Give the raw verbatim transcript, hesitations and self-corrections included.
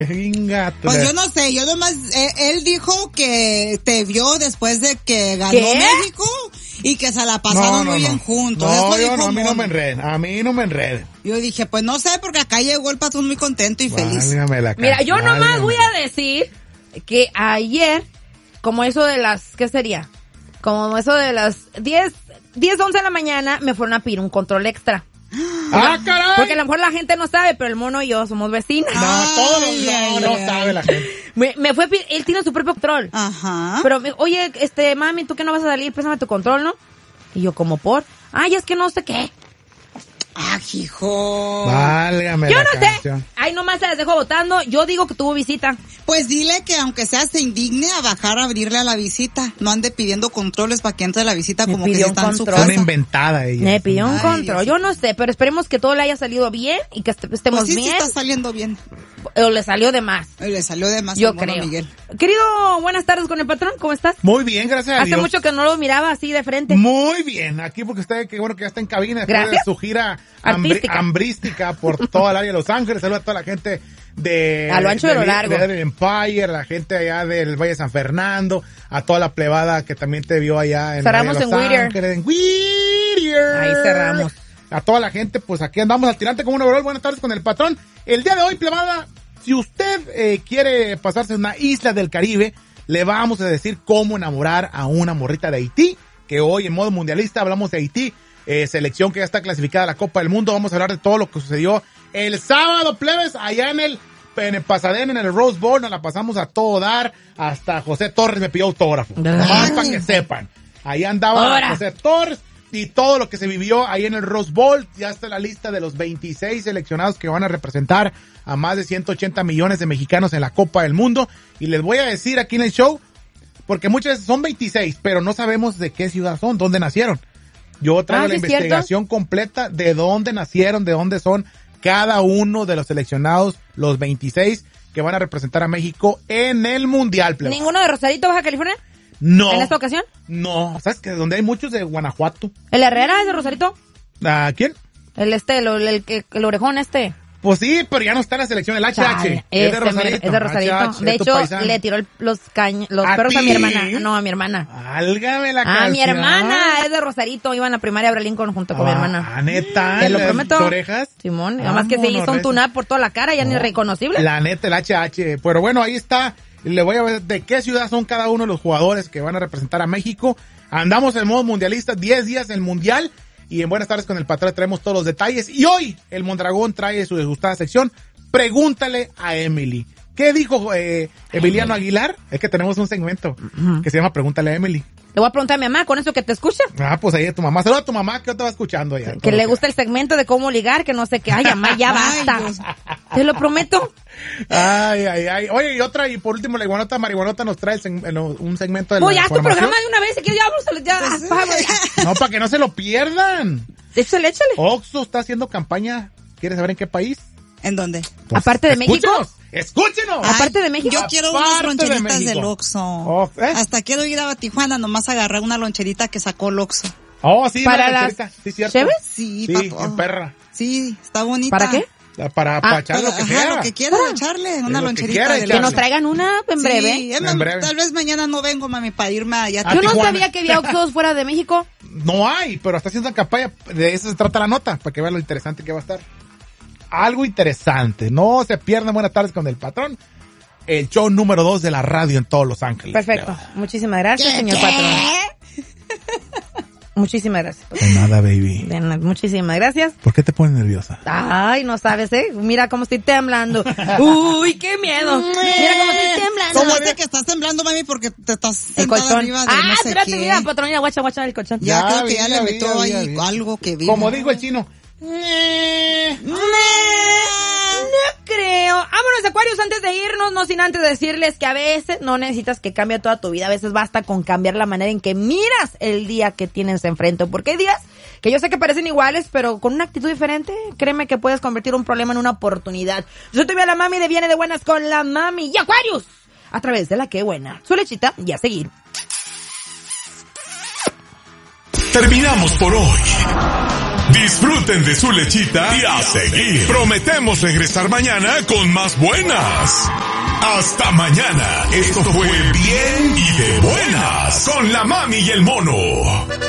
Pues yo no sé, yo nomás, eh, él dijo que te vio después de que ganó ¿Qué? México y que se la pasaron no, no, muy bien no. juntos. No, Eso yo no, a mí Mono. no me enreden, a mí no me enreden. Yo dije, pues no sé, porque acá llegó el patrón muy contento y feliz. Válgame la Mira, yo válgame. nomás voy a decir que ayer, como eso de las, ¿qué sería? Como eso de las diez, diez, once de la mañana, me fueron a pedir un control extra. ¡Ah, caray! Porque a lo mejor la gente no sabe, pero el mono y yo somos vecinas. No, todos los, no, no sabe la gente. Me, me fue, él tiene su propio control. Ajá. Pero, me, oye, este, mami, ¿tú que no vas a salir? Pésame tu control, ¿no? Y yo, como por, ay, es que no sé qué. Ah, hijo. Válgame Yo la no canción. sé. Ay, nomás se las dejo votando. Yo digo que tuvo visita. Pues dile que aunque sea se indigne a bajar a abrirle a la visita. No ande pidiendo controles para que entre a la visita Me como que pidió está en su control. casa. Una inventada ella. Me pidió un Ay, control. Dios. Yo no sé, pero esperemos que todo le haya salido bien y que est- estemos Pues sí, sí bien. está saliendo bien. O le salió de más. Le salió de más Yo al mono creo. Miguel. Querido, buenas tardes con el patrón. ¿Cómo estás? Muy bien, gracias a Hace Dios. mucho que no lo miraba así de frente. Muy bien, aquí porque usted, que bueno que ya está en cabina después Gracias. de su gira hambri- Artística. hambrística por toda el área de Los Ángeles. Saludos a toda la gente de... A lo ancho de lo largo. De, de Empire, la gente allá del Valle de San Fernando, a toda la plebada que también te vio allá en, Cerramos el área de en Los Whittier. Ángeles, en Whittier. Ahí cerramos. A toda la gente, pues aquí andamos al tirante como un overall. Buenas tardes con el patrón. El día de hoy, plebada, si usted eh, quiere pasarse en una isla del Caribe, le vamos a decir cómo enamorar a una morrita de Haití, que hoy en modo mundialista hablamos de Haití, eh, selección que ya está clasificada a la Copa del Mundo. Vamos a hablar de todo lo que sucedió el sábado, plebes, allá en el, en el Pasadena, en el Rose Bowl. Nos la pasamos a todo dar, hasta José Torres me pidió autógrafo, nomás para que sepan. Ahí andaba Ahora. José Torres. Y todo lo que se vivió ahí en el Rose Bowl, ya está la lista de los veintiséis seleccionados que van a representar a más de ciento ochenta millones de mexicanos en la Copa del Mundo. Y les voy a decir aquí en el show, porque muchas veces son veintiséis, pero no sabemos de qué ciudad son, dónde nacieron. Yo traigo Ah, la ¿sí es investigación completa de dónde nacieron, de dónde son cada uno de los seleccionados, los veintiséis que van a representar a México en el Mundial. plebada. ¿Ninguno de Rosarito, Baja California? No. ¿En esta ocasión? No, ¿sabes que donde hay muchos de Guanajuato? ¿El Herrera es de Rosarito? ¿A quién? El este, el, el, el, el orejón este. Pues sí, pero ya no está en la selección, el H H. Chale, es de ese Rosarito. Es de Rosarito. H H, de es tu hecho, paisano. le tiró el- los caños, los ¿A perros a ti? mi hermana. No, a mi hermana. Álgame la A canción. mi hermana, es de Rosarito. Iba en la primaria a Lincoln junto con mi hermana. Ah, neta. Te lo las prometo. orejas. Simón, además que se Vámonos, hizo un recio. tune-up por toda la cara, ya ni reconocible. La neta, el H H. Pero bueno, ahí está. Le voy a ver de qué ciudad son cada uno de los jugadores que van a representar a México. Andamos en modo mundialista, diez días en el mundial. Y en Buenas tardes con el patrón traemos todos los detalles. Y hoy el Mondragón trae su degustada sección. Pregúntale a Emily. ¿Qué dijo eh, Emiliano Aguilar? Es que tenemos un segmento que se llama Pregúntale a Emily. Le voy a preguntar a mi mamá, con eso que te escucha. Ah, pues ahí es tu mamá. Saluda a tu mamá que te va escuchando allá. Que le gusta el segmento de cómo ligar, que no sé qué. Ay, mamá, ya Ay, basta. Dios. Te lo prometo. Ay, ay, ay. Oye, y otra, y por último, la iguanota marihuanota nos trae el seg- el- un segmento de la Pues ya es tu información. programa de una vez, que ya vamos, ya, Pues sí. vamos, ya. No, para que no se lo pierdan. Échale, échale. Oxxo está haciendo campaña. ¿Quieres saber en qué país? ¿En dónde? Pues, Aparte de México. escúchenos, ¡Escúchenos! Ay, Aparte de México. Yo quiero unas Aparte de loncheritas México. del Oxxo. Oh, ¿eh? Hasta quiero ir a Tijuana, nomás agarrar una loncherita que sacó el Oxxo. Oh, sí, Para una las loncherita, sí, cierto. ¿Cheves? Sí, Sí, pa' todo. en perra. Sí, está bonita. ¿Para qué? Para, para echar lo Ajá, que sea. lo que quiera echarle, una lo que loncherita quiera del Que echarle. nos traigan una en breve. Sí, es En más, breve. tal vez mañana no vengo, mami, para irme allá. A Yo no Tijuana. sabía que había Oxxos fuera de México. No hay, pero está haciendo campaña. De eso se trata la nota, para que vean lo interesante que va a estar. Algo interesante. No se pierdan Buenas tardes con el patrón. El show número dos de la radio en todos Los Ángeles. Perfecto. Muchísimas gracias, señor patrón. Muchísimas gracias. De nada, baby. De nada, muchísimas gracias. ¿Por qué te pones nerviosa? Ay, no sabes, ¿eh? Mira cómo estoy temblando. Uy, qué miedo. Mira cómo estoy temblando. ¿Cómo es que estás temblando, mami? Porque te estás El sentada colchón. arriba de Ah, no sé espérate, qué. mira, patrón, mira, guacha, guacha, el colchón. Ya, Ya creo que vi, ya ya le vi, metió ya vi, ahí ya vi. algo que vi. Como dijo el chino. No creo. Vámonos, Acuarios, antes de irnos, no sin antes decirles que a veces no necesitas que cambie toda tu vida. A veces basta con cambiar la manera en que miras el día que tienes enfrente. Porque hay días que yo sé que parecen iguales, pero con una actitud diferente, créeme que puedes convertir un problema en una oportunidad. Yo te veo a la mami de Viene de Buenas con la mami y Acuarios, a través de la que buena. Su lechita y a seguir. Terminamos por hoy. Disfruten de su lechita y a seguir. Prometemos regresar mañana con más buenas. Hasta mañana. Esto fue Bien y de Buenas con la Mami y el Mono.